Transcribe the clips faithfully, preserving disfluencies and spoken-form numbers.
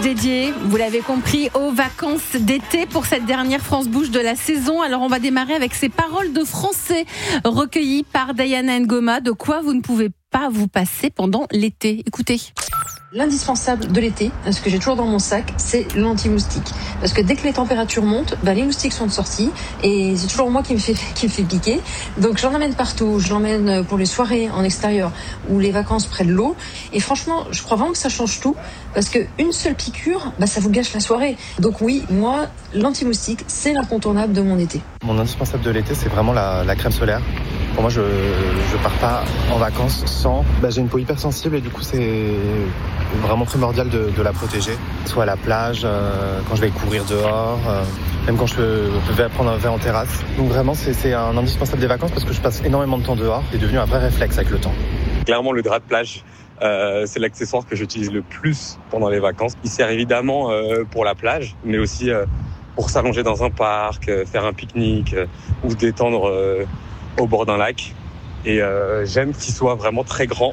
dédiée, vous l'avez compris, aux vacances d'été pour cette dernière France Bouge de la saison. Alors on va démarrer avec ces paroles de français recueillies par Diana Ngoma. De quoi vous ne pouvez pas vous passer pendant l'été. Écoutez. L'indispensable de l'été, ce que j'ai toujours dans mon sac, c'est l'anti-moustique. Parce que dès que les températures montent, bah, les moustiques sont de sortie et c'est toujours moi qui me fait, qui me fait piquer. Donc j'en emmène partout. Je l'emmène pour les soirées en extérieur ou les vacances près de l'eau. Et franchement, je crois vraiment que ça change tout. Parce qu'une seule piqûre, bah, ça vous gâche la soirée. Donc oui, moi, l'anti-moustique, c'est l'incontournable de mon été. Mon indispensable de l'été, c'est vraiment la, la crème solaire. Pour moi, je je pars pas en vacances sans. Bah, j'ai une peau hypersensible et du coup, c'est vraiment primordial de, de la protéger. Soit à la plage, euh, quand je vais courir dehors, euh, même quand je vais prendre un verre en terrasse. Donc vraiment, c'est, c'est un indispensable des vacances parce que je passe énormément de temps dehors. C'est devenu un vrai réflexe avec le temps. Clairement, le drap de plage, euh, c'est l'accessoire que j'utilise le plus pendant les vacances. Il sert évidemment euh, pour la plage, mais aussi euh, pour s'allonger dans un parc, euh, faire un pique-nique euh, ou se détendre euh, au bord d'un lac. Et euh, j'aime qu'il soit vraiment très grand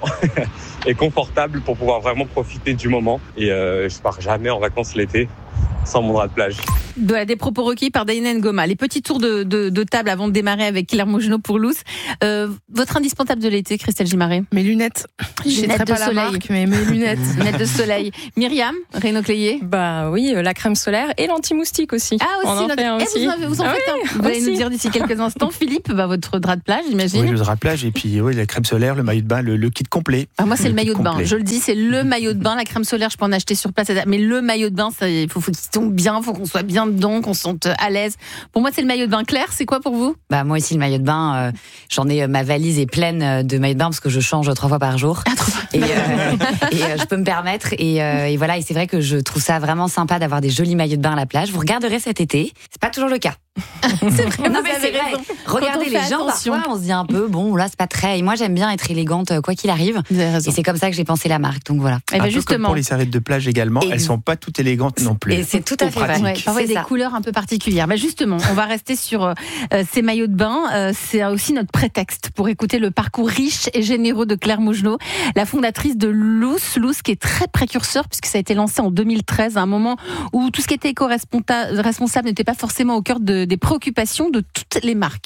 et confortable pour pouvoir vraiment profiter du moment. Et euh, je pars jamais en vacances l'été sans mon drap de plage. Voilà, des propos recueillis par Diana Ngoma. Les petits tours de, de, de table avant de démarrer avec Claire Mougenot pour Loose. Euh, votre indispensable de l'été, Christelle Gimaret? Mes lunettes. Lunettes de pas soleil. La marque, mais mes lunettes. Lunettes de soleil. Myriam Reynaud-Cléier? Bah oui, la crème solaire et l'anti-moustique aussi. Ah aussi, on en notre... fait un eh, aussi. vous en, vous en ah faites oui, un. Vous allez aussi. nous dire d'ici quelques instants. Philippe, bah, votre drap de plage, j'imagine. Oui, le drap de plage et puis oui, la crème solaire, le maillot de bain, le, le kit complet. Ah, moi, c'est le, le maillot de bain. complet. Je le dis, c'est le maillot de bain. La crème solaire, je peux en acheter sur place. Mais le maillot de bain, il faut, faut qu'il tombe bien, faut qu'on soit bien dedans, qu'on se sente à l'aise. Pour moi, c'est le maillot de bain. Claire, c'est quoi pour vous? Bah moi aussi le maillot de bain. Euh, j'en ai ma valise est pleine de maillots de bain parce que je change trois fois par jour. Ah, trop et, euh, et euh, je peux me permettre. Et, euh, et voilà. Et c'est vrai que je trouve ça vraiment sympa d'avoir des jolis maillots de bain à la plage. Vous regarderez cet été. C'est pas toujours le cas. C'est vrai, non vous mais avez c'est vrai. raison. Regardez Quand on les fait gens attention. parfois, on se dit un peu bon là c'est pas très. Et moi j'aime bien être élégante quoi qu'il arrive. Vous avez raison. Et c'est comme ça que j'ai pensé la marque. Donc voilà. Et Un ben peu justement. comme pour les serviettes de plage également, Et elles sont pas toutes élégantes non plus. Et c'est tout à Ou fait pratiques. vrai. Ouais, parfois il y a C'est des ça. couleurs un peu particulières. Mais justement, on va rester sur euh, ces maillots de bain. Euh, c'est aussi notre prétexte pour écouter le parcours riche et généreux de Claire Mougenot, la fondatrice de Loose. Loose qui est très précurseur puisque ça a été lancé en deux mille treize, à un moment où tout ce qui était éco-responsable n'était pas forcément au cœur de, des préoccupations de toutes les marques.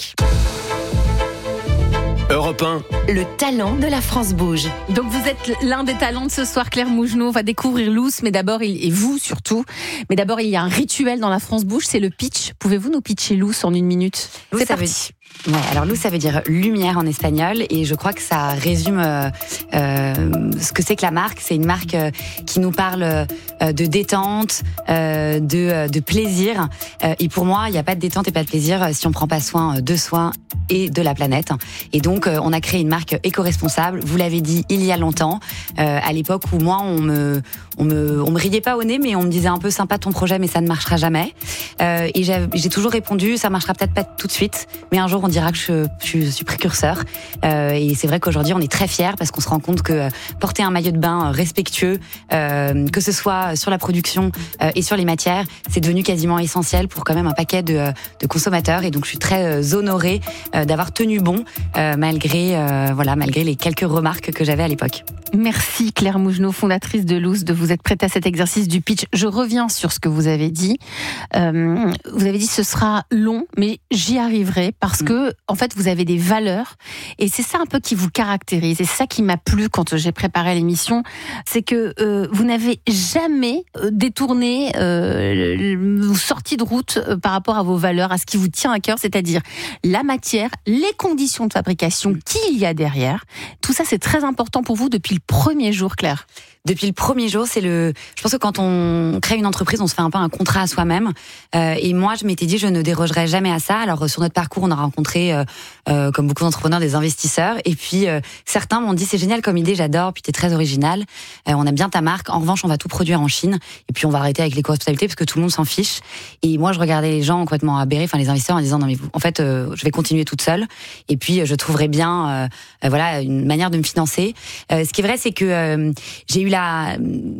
Europe un. Le talent de la France Bouge. Donc vous êtes l'un des talents de ce soir, Claire Mougenot. On va découvrir Loose, mais d'abord, il, et vous surtout, mais d'abord il y a un rituel dans la France Bouge, c'est le pitch. Pouvez-vous nous pitcher Loose en une minute? Loose, C'est ça parti. Ouais, alors luz ça veut dire lumière en espagnol et je crois que ça résume euh, euh, ce que c'est que la marque. C'est une marque euh, qui nous parle euh, de détente, euh, de, euh, de plaisir. Euh, et pour moi, il n'y a pas de détente et pas de plaisir si on prend pas soin de soi et de la planète. Et donc, euh, on a créé une marque éco-responsable. Vous l'avez dit il y a longtemps, euh, à l'époque où moi, on me, on me, on me riait pas au nez, mais on me disait un peu sympa ton projet, mais ça ne marchera jamais. Euh, et j'ai, j'ai toujours répondu, ça marchera peut-être pas tout de suite, mais un jour on dira que je, je suis précurseur. Euh, et c'est vrai qu'aujourd'hui on est très fiers parce qu'on se rend compte que porter un maillot de bain respectueux, euh, que ce soit sur la production euh, et sur les matières, c'est devenu quasiment essentiel pour quand même un paquet de, de consommateurs. Et donc je suis très honorée euh, d'avoir tenu bon euh, malgré euh, voilà malgré les quelques remarques que j'avais à l'époque. Merci Claire Mougenot, fondatrice de Loose, de vous être prête à cet exercice du pitch. Je reviens sur ce que vous avez dit. Euh, vous avez dit ce sera long, mais j'y arriverai parce que en fait vous avez des valeurs et c'est ça un peu qui vous caractérise. Et c'est ça qui m'a plu quand j'ai préparé l'émission, c'est que euh, vous n'avez jamais détourné euh, ou sorti de route euh, par rapport à vos valeurs, à ce qui vous tient à cœur, c'est-à-dire la matière, les conditions de fabrication qu'il y a derrière. Tout ça c'est très important pour vous depuis le premier jour, Claire. Depuis le premier jour, c'est le. Je pense que quand on crée une entreprise, on se fait un peu un contrat à soi-même. Euh, et moi, je m'étais dit, je ne dérogerai jamais à ça. Alors sur notre parcours, on a rencontré, euh, euh, comme beaucoup d'entrepreneurs, des investisseurs. Et puis euh, certains m'ont dit, c'est génial comme idée, j'adore. Puis t'es très original. Euh, on aime bien ta marque. En revanche, on va tout produire en Chine. Et puis on va arrêter avec l'éco-responsabilité parce que tout le monde s'en fiche. Et moi, je regardais les gens complètement aberrés, enfin les investisseurs, en disant non mais vous, en fait, euh, je vais continuer toute seule. Et puis euh, je trouverai bien, euh, euh, voilà, une manière de me financer. Euh, ce qui est vrai, c'est que euh, j'ai eu eu la,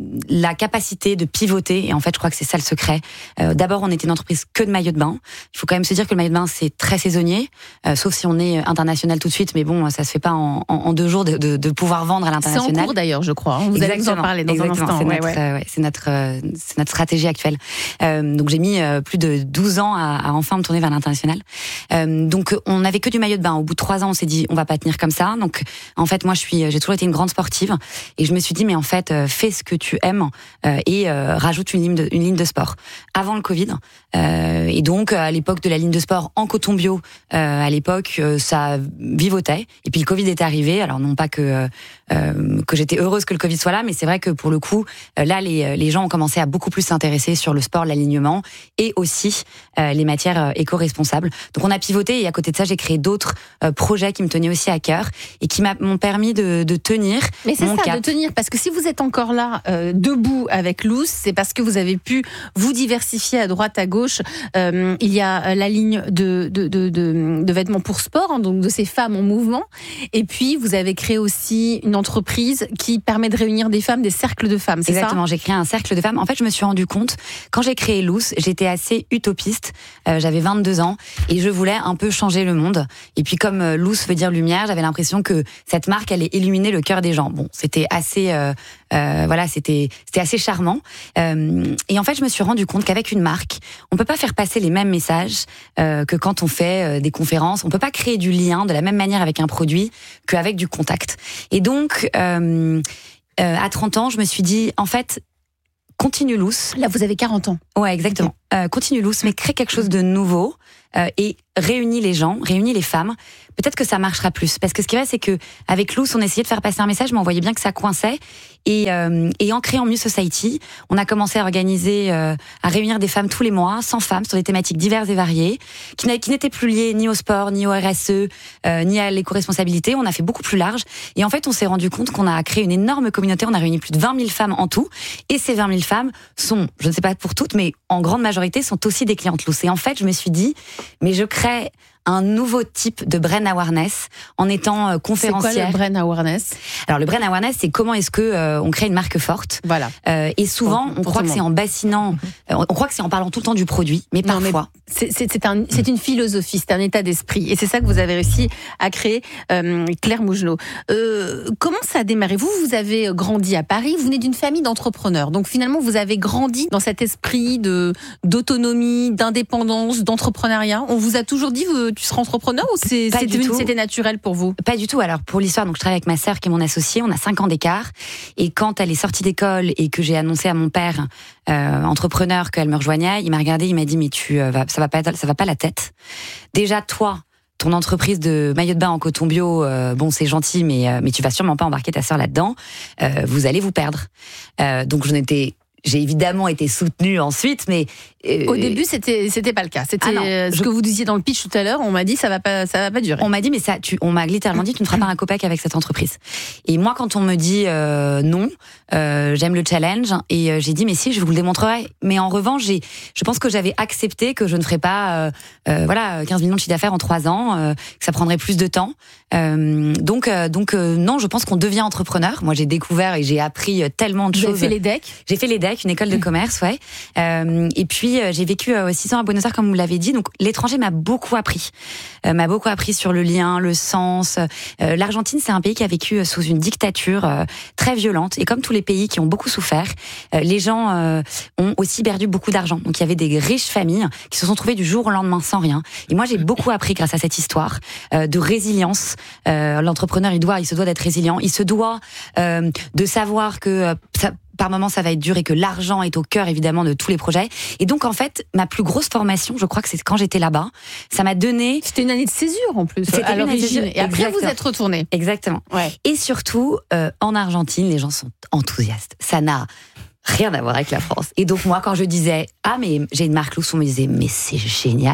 la capacité de pivoter, et en fait, je crois que c'est ça le secret. Euh, d'abord, on était une entreprise que de maillots de bain. Il faut quand même se dire que le maillot de bain, c'est très saisonnier, euh, sauf si on est international tout de suite, mais bon, ça se fait pas en, en, en deux jours de, de, de pouvoir vendre à l'international. C'est en cours d'ailleurs, je crois. Vous allez nous en parler dans Exactement. un instant. C'est, ouais, notre, ouais. Euh, ouais, c'est, notre, euh, c'est notre stratégie actuelle. Euh, donc, j'ai mis euh, plus de douze ans à, à enfin me tourner vers l'international. Euh, donc, on n'avait que du maillot de bain. Au bout de trois ans, on s'est dit, on va pas tenir comme ça. Donc, en fait, moi, je suis, j'ai toujours été une grande sportive, et je me suis dit, mais en fait, euh, fais ce que tu aimes euh, et euh, rajoute une ligne de, une ligne de sport. Avant le Covid, euh, et donc à l'époque de la ligne de sport en coton bio, euh, à l'époque, euh, ça vivotait. Et puis le Covid est arrivé. Alors non pas que euh, que j'étais heureuse que le Covid soit là, mais c'est vrai que pour le coup, euh, là, les les gens ont commencé à beaucoup plus s'intéresser sur le sport, l'alignement et aussi euh, les matières euh, éco-responsables. Donc on a pivoté, et à côté de ça, j'ai créé d'autres euh, projets qui me tenaient aussi à cœur et qui m'ont permis de, de tenir. Mais c'est mon ça, cap. de tenir, parce que si vous êtes encore là, euh, debout avec Loose, c'est parce que vous avez pu vous diversifier à droite, à gauche. Euh, il y a la ligne de, de, de, de, de vêtements pour sport, hein, donc de ces femmes en mouvement. Et puis, vous avez créé aussi une entreprise qui permet de réunir des femmes, des cercles de femmes, c'est Exactement, ça ? j'ai créé un cercle de femmes. En fait, je me suis rendu compte, quand j'ai créé Loose, j'étais assez utopiste. Euh, j'avais vingt-deux ans et je voulais un peu changer le monde. Et puis, comme euh, Loose veut dire lumière, j'avais l'impression que cette marque allait illuminer le cœur des gens. Bon, c'était assez... Euh, Euh, voilà, c'était c'était assez charmant. Euh, et en fait, je me suis rendu compte qu'avec une marque, on peut pas faire passer les mêmes messages euh, que quand on fait euh, des conférences. On peut pas créer du lien de la même manière avec un produit qu'avec du contact. Et donc, euh, euh, à trente ans, je me suis dit, en fait, continue Loose. Là, vous avez quarante ans. Ouais, exactement. Euh, continue Loose, mais crée quelque chose de nouveau euh, et réunis les gens, réunis les femmes. Peut-être que ça marchera plus, parce que ce qui est vrai, c'est que avec Loose, on essayait de faire passer un message, mais on voyait bien que ça coinçait. Et, euh, et en créant Muse Society, on a commencé à organiser, euh, à réunir des femmes tous les mois, cent femmes sur des thématiques diverses et variées, qui, qui n'étaient plus liées ni au sport, ni au R S E, euh, ni à l'éco-responsabilité. On a fait beaucoup plus large. Et en fait, on s'est rendu compte qu'on a créé une énorme communauté. On a réuni plus de vingt mille femmes en tout. Et ces vingt mille femmes sont, je ne sais pas pour toutes, mais en grande majorité, sont aussi des clientes Loose. Et en fait, je me suis dit, mais je crée un nouveau type de brand awareness en étant euh, conférencière. C'est quoi le brand awareness ? Alors le brand awareness, c'est comment est-ce que euh, on crée une marque forte. Voilà. Euh, et souvent, pour, on pour croit que c'est en bassinant, euh, on croit que c'est en parlant tout le temps du produit, mais non, parfois. Mais c'est, c'est, c'est, un, c'est une philosophie, c'est un état d'esprit, et c'est ça que vous avez réussi à créer, euh, Claire Mougenot. Euh, comment ça a démarré ? Vous, vous avez grandi à Paris, vous venez d'une famille d'entrepreneurs, donc finalement, vous avez grandi dans cet esprit de d'autonomie, d'indépendance, d'entrepreneuriat. On vous a toujours dit, vous, tu seras entrepreneur, ou c'est, c'est devenu, c'était naturel pour vous ? Pas du tout. Alors pour l'histoire, donc je travaille avec ma sœur qui est mon associée. On a cinq ans d'écart. Et quand elle est sortie d'école et que j'ai annoncé à mon père, euh, entrepreneur, qu'elle me rejoignait, il m'a regardé, il m'a dit mais tu euh, ça va pas, ça va pas la tête. Déjà toi, ton entreprise de maillot de bain en coton bio, euh, bon c'est gentil, mais euh, mais tu vas sûrement pas embarquer ta sœur là-dedans. Euh, vous allez vous perdre. Euh, donc je n'étais J'ai évidemment été soutenue ensuite, mais euh, au début c'était c'était pas le cas. C'était ah non, ce je... que vous disiez dans le pitch tout à l'heure. On m'a dit ça va pas ça va pas durer. On m'a dit mais ça, tu, on m'a littéralement dit tu ne feras pas un copec avec cette entreprise. Et moi quand on me dit euh, non, euh, j'aime le challenge et euh, j'ai dit mais si je vous le démontrerai. Mais en revanche j'ai, je pense que j'avais accepté que je ne ferais pas euh, euh, voilà quinze millions de chiffre d'affaires en trois ans, euh, que ça prendrait plus de temps. Euh, donc euh, donc euh, non, je pense qu'on devient entrepreneur. Moi j'ai découvert et j'ai appris tellement de vous choses. Vous avez fait les decks. J'ai fait les decks, une école de commerce, ouais. Euh, et puis euh, j'ai vécu euh, six ans à Buenos Aires, comme vous l'avez dit. Donc l'étranger m'a beaucoup appris, euh, m'a beaucoup appris sur le lien, le sens. Euh, L'Argentine, c'est un pays qui a vécu sous une dictature euh, très violente. Et comme tous les pays qui ont beaucoup souffert, euh, les gens euh, ont aussi perdu beaucoup d'argent. Donc il y avait des riches familles qui se sont trouvées du jour au lendemain sans rien. Et moi j'ai beaucoup appris grâce à cette histoire euh, de résilience. Euh, l'entrepreneur, il doit, il se doit d'être résilient. Il se doit euh, de savoir que euh, ça, par moment, ça va être dur et que l'argent est au cœur, évidemment, de tous les projets. Et donc, en fait, ma plus grosse formation, je crois que c'est quand j'étais là-bas, ça m'a donné... C'était une année de césure, en plus, C'était à l'origine. Et après, Exactement. Vous êtes retournée. Exactement. Ouais. Et surtout, euh, en Argentine, les gens sont enthousiastes. Ça n'a rien à voir avec la France. Et donc, moi, quand je disais, ah, mais j'ai une marque Loose, on me disait, mais c'est génial.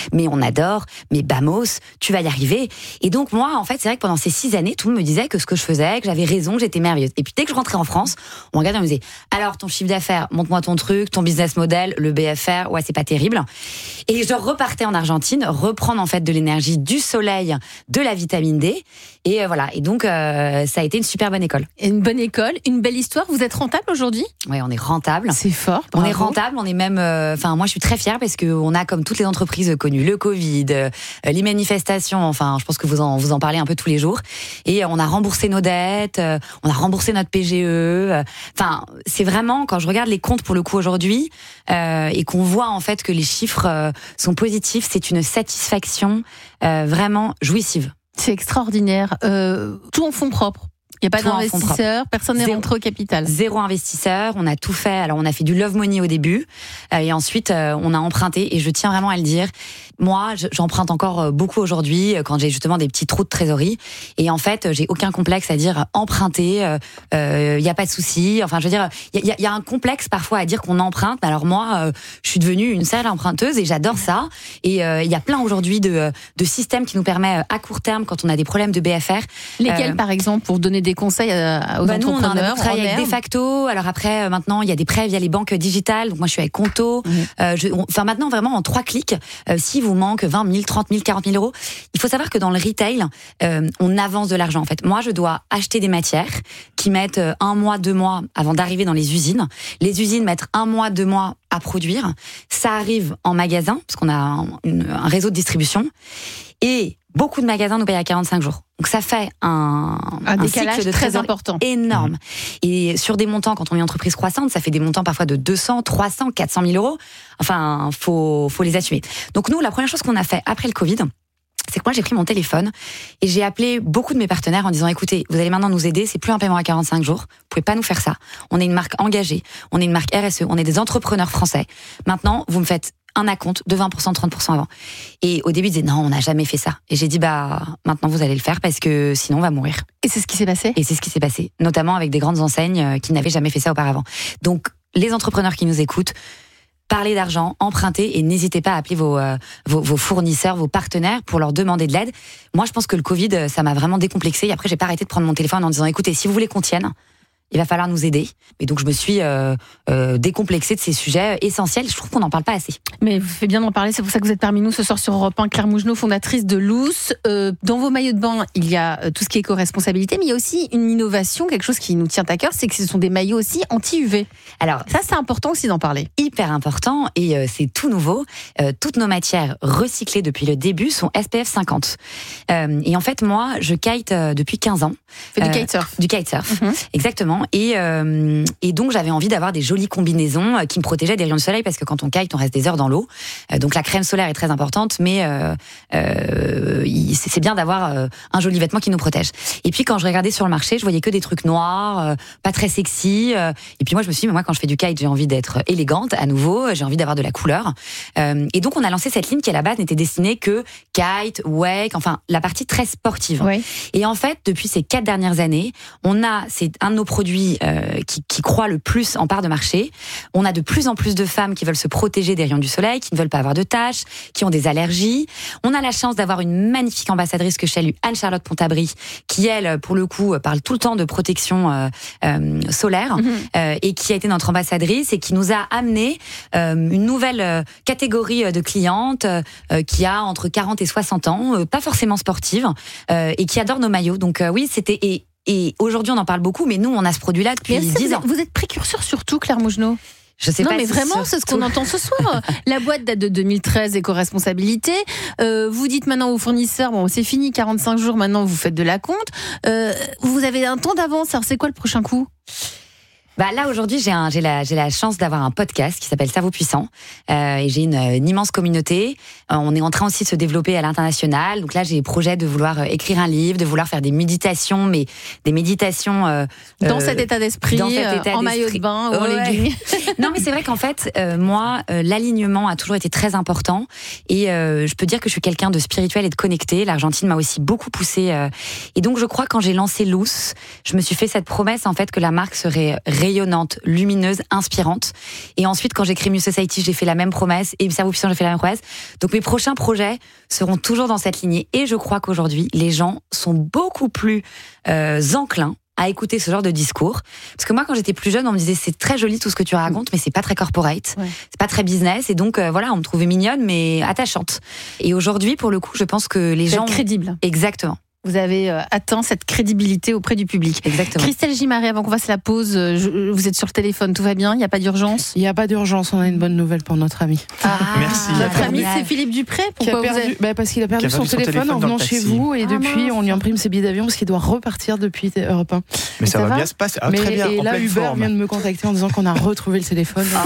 mais on adore, mais Bamos, tu vas y arriver. Et donc moi, en fait, c'est vrai que pendant ces six années, tout le monde me disait que ce que je faisais, que j'avais raison, que j'étais merveilleuse. Et puis dès que je rentrais en France, on regardait, on me disait, alors ton chiffre d'affaires, montre-moi ton truc, ton business model, le B F R, ouais, c'est pas terrible. Et je repartais en Argentine, reprendre en fait de l'énergie, du soleil, de la vitamine D. Et euh, voilà. Et donc, euh, ça a été une super bonne école. Et une bonne école, une belle histoire. Vous êtes rentable aujourd'hui ? Oui, on est rentable. C'est fort. On bravo. est rentable. On est même. Enfin, euh, moi, je suis très fière parce que on a, comme toutes les entreprises, connu le Covid, euh, les manifestations. Enfin, je pense que vous en vous en parlez un peu tous les jours. Et euh, on a remboursé nos dettes. Euh, on a remboursé notre P G E. Enfin, euh, c'est vraiment quand je regarde les comptes pour le coup aujourd'hui euh, et qu'on voit en fait que les chiffres euh, sont positifs, c'est une satisfaction euh, vraiment jouissive. C'est extraordinaire. Euh, tout en fonds propres. Il n'y a pas Tout en fonds d'investisseurs, personne n'est Zéro. rentré au capital. Zéro investisseur, on a tout fait. Alors on a fait du love money au début euh, et ensuite euh, on a emprunté et je tiens vraiment à le dire. Moi, je, j'emprunte encore beaucoup aujourd'hui quand j'ai justement des petits trous de trésorerie et en fait, j'ai aucun complexe à dire emprunter, il euh, y a pas de souci. Enfin, je veux dire, il y a, y a un complexe parfois à dire qu'on emprunte. Alors moi, euh, je suis devenue une sale emprunteuse et j'adore ça. Et il euh, y a plein aujourd'hui de, de systèmes qui nous permettent à court terme quand on a des problèmes de B F R. Lesquels, euh, par exemple, pour donner des conseils aux bah nous, entrepreneurs? on a travaillé avec De facto. Alors après, euh, maintenant, il y a des prêts via les banques digitales. Donc moi, je suis avec Conto. Mmh. Euh, je, on, enfin, maintenant, vraiment, en trois clics, euh, si vous manque vingt mille, trente mille, quarante mille euros, il faut savoir que dans le retail, euh, on avance de l'argent. En fait, moi, je dois acheter des matières qui mettent euh, un mois, deux mois avant d'arriver dans les usines. Les usines mettent un mois, deux mois à produire. Ça arrive en magasin, parce qu'on a un, une, un réseau de distribution. Et beaucoup de magasins nous payent à quarante-cinq jours. Donc ça fait un, un, un décalage cycle de très important, énorme. Mmh. Et sur des montants, quand on est une entreprise croissante, ça fait des montants parfois de deux cents, trois cents, quatre cent mille euros. Enfin, faut faut les assumer. Donc nous, la première chose qu'on a fait après le Covid, c'est que moi j'ai pris mon téléphone et j'ai appelé beaucoup de mes partenaires en disant écoutez, vous allez maintenant nous aider, c'est plus un paiement à quarante-cinq jours, vous pouvez pas nous faire ça. On est une marque engagée, on est une marque R S E, on est des entrepreneurs français. Maintenant, vous me faites un acompte de vingt pour cent, trente pour cent avant. Et au début, ils disaient non, on n'a jamais fait ça. Et j'ai dit bah maintenant vous allez le faire parce que sinon on va mourir. Et c'est ce qui s'est passé. Et c'est ce qui s'est passé, notamment avec des grandes enseignes qui n'avaient jamais fait ça auparavant. Donc les entrepreneurs qui nous écoutent, parlez d'argent, empruntez et n'hésitez pas à appeler vos, euh, vos, vos fournisseurs, vos partenaires pour leur demander de l'aide. Moi, je pense que le Covid, ça m'a vraiment décomplexée. Et après, j'ai pas arrêté de prendre mon téléphone en disant écoutez, si vous voulez qu'on tienne, il va falloir nous aider. Et donc, je me suis euh, euh, décomplexée de ces sujets essentiels. Je trouve qu'on n'en parle pas assez. Mais vous faites bien d'en parler. C'est pour ça que vous êtes parmi nous ce soir sur Europe un. Claire Mougenot, fondatrice de Loose. Euh, dans vos maillots de bain, il y a euh, tout ce qui est éco-responsabilité, mais il y a aussi une innovation, quelque chose qui nous tient à cœur, c'est que ce sont des maillots aussi anti-U V. Alors, ça, c'est important aussi d'en parler. Hyper important. Et euh, c'est tout nouveau. Euh, toutes nos matières recyclées depuis le début sont S P F cinquante. Euh, et en fait, moi, je kite euh, depuis quinze ans. Fait euh, du kitesurf. Du kitesurf, mm-hmm. Exactement. Et, euh, et donc j'avais envie d'avoir des jolies combinaisons qui me protégeaient des rayons de soleil parce que quand on kite, on reste des heures dans l'eau. Euh, donc la crème solaire est très importante, mais euh, euh, c'est bien d'avoir euh, un joli vêtement qui nous protège. Et puis quand je regardais sur le marché, je voyais que des trucs noirs, euh, pas très sexy. Euh, et puis moi je me suis dit, mais moi quand je fais du kite, j'ai envie d'être élégante à nouveau, j'ai envie d'avoir de la couleur. Euh, et donc on a lancé cette ligne qui à la base n'était destinée que kite, wake, enfin la partie très sportive. Oui. Et en fait, depuis ces quatre dernières années, on a, c'est un de nos produits euh, qui, qui croît le plus en part de marché. On a de plus en plus de femmes qui veulent se protéger des rayons du soleil, qui ne veulent pas avoir de taches, qui ont des allergies. On a la chance d'avoir une magnifique ambassadrice que je salue, Anne-Charlotte Pontabry, qui elle, pour le coup, parle tout le temps de protection euh, euh, solaire mm-hmm. euh, et qui a été notre ambassadrice et qui nous a amené euh, une nouvelle euh, catégorie de clientes euh, qui a entre quarante et soixante ans, euh, pas forcément sportive euh, et qui adore nos maillots. Donc euh, oui, c'était et Et aujourd'hui, on en parle beaucoup, mais nous, on a ce produit-là depuis dix ans. Vous êtes précurseur surtout, Claire Mougenot. Je sais non, pas mais si vraiment, c'est ce qu'on entend ce soir. La boîte date de deux mille treize, éco-responsabilité. Euh, vous dites maintenant aux fournisseurs, bon, c'est fini, quarante-cinq jours, maintenant vous faites de la compte. Euh, vous avez un temps d'avance, alors c'est quoi le prochain coup ? Bah là aujourd'hui j'ai un, j'ai la j'ai la chance d'avoir un podcast qui s'appelle Cerveau puissant euh, et j'ai une, une immense communauté. Euh, on est en train aussi de se développer à l'international. Donc là j'ai le projet de vouloir écrire un livre, de vouloir faire des méditations, mais des méditations euh, dans euh, cet état d'esprit, dans cet état d'esprit. En maillot de bain ou en ouais. legging. Non mais c'est vrai qu'en fait euh, moi euh, l'alignement a toujours été très important et euh, je peux dire que je suis quelqu'un de spirituel et de connecté. L'Argentine m'a aussi beaucoup poussée euh, et donc je crois quand j'ai lancé Loose, je me suis fait cette promesse en fait que la marque serait rayonnante, lumineuse, inspirante. Et ensuite, quand j'ai créé Muse Society, j'ai fait la même promesse. Et Cerveau Puissant, j'ai fait la même promesse. Donc mes prochains projets seront toujours dans cette lignée. Et je crois qu'aujourd'hui, les gens sont beaucoup plus euh, enclins à écouter ce genre de discours. Parce que moi, quand j'étais plus jeune, on me disait c'est très joli tout ce que tu racontes, mais c'est pas très corporate, ouais. c'est pas très business. Et donc, euh, voilà, on me trouvait mignonne, mais attachante. Et aujourd'hui, pour le coup, je pense que les c'est gens... crédible. Exactement. Vous avez euh, atteint cette crédibilité auprès du public. Exactement. Christelle Gimaré, avant qu'on fasse la pause, euh, je, vous êtes sur le téléphone, tout va bien? Il n'y a pas d'urgence? Il n'y a pas d'urgence, on a une bonne nouvelle pour notre ami. Ah, merci. Notre ami, c'est Philippe Dupré. Pourquoi qui a perdu, vous avez... bah parce qu'il a perdu, qui a perdu son, son téléphone, téléphone en venant chez vous et ah, depuis mince. on lui imprime ses billets d'avion parce qu'il doit repartir depuis Europe un. Mais ça, ça va, va bien se passer. Ah, Mais, très bien, et en là, pleine Uber forme. vient de me contacter en disant qu'on a retrouvé le téléphone. Oh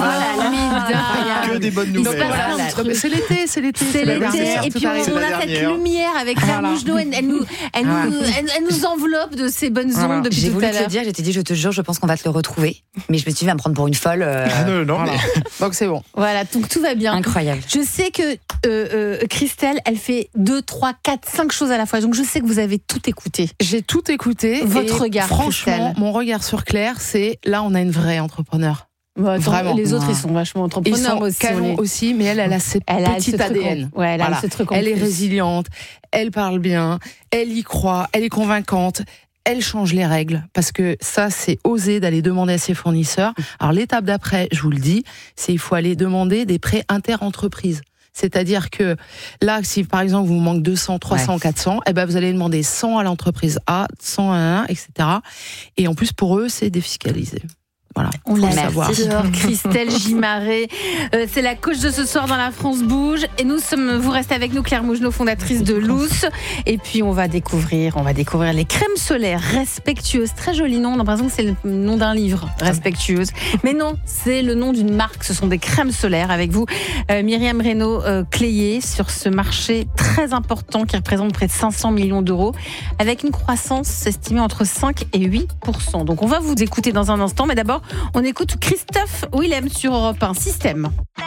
là là, que des bonnes nouvelles. Voilà, c'est l'été, c'est l'été. C'est l'été. Et puis on a cette lumière avec Claire Mougenot. Elle nous, elle nous, elle nous enveloppe de ces bonnes ondes depuis J'ai tout voulu à te l'heure. le dire, je t'ai dit, je te jure, je pense qu'on va te le retrouver. Mais je me suis dit, va me prendre pour une folle. Euh... Ah non, non, voilà. mais... Donc c'est bon. Voilà, donc tout va bien. Incroyable. Je sais que euh, euh, Christelle, elle fait deux, trois, quatre, cinq choses à la fois. Donc je sais que vous avez tout écouté. J'ai tout écouté. Votre et regard, franchement, Christelle. mon regard sur Claire, c'est là, on a une vraie entrepreneur. Bah, attends, Vraiment. Les autres, ils sont vachement entrepreneurs ils sont aussi. Canons aussi, mais elle, elle a ses elle petites A D N. En... Ouais, elle, voilà. a ce truc en elle est plus. résiliente, elle parle bien, elle y croit, elle est convaincante. Elle change les règles, parce que ça, c'est oser d'aller demander à ses fournisseurs. Alors, l'étape d'après, je vous le dis, c'est il faut aller demander des prêts inter-entreprises. C'est-à-dire que là, si par exemple, vous manque deux cents, trois cents, ouais. quatre cents, eh ben, vous allez demander cent à l'entreprise A, cent à un, et cetera. Et en plus, pour eux, c'est défiscalisé. Voilà, on l'a savoir. Christelle Gimaré, euh, c'est la coach de ce soir dans La France Bouge. Et nous sommes, vous restez avec nous, Claire Mougenot, fondatrice de Loose. Et puis on va découvrir, on va découvrir les crèmes solaires respectueuses. Très joli nom. On a l'impression que c'est le nom d'un livre, respectueuse. Mais non, c'est le nom d'une marque. Ce sont des crèmes solaires. Avec vous, euh, Myriam Reynaud-Cléier, euh, sur ce marché très important qui représente près de cinq cents millions d'euros, avec une croissance estimée entre cinq et huit pour cent. Donc on va vous écouter dans un instant, mais d'abord, on écoute Christophe Willem sur Europe un. Système.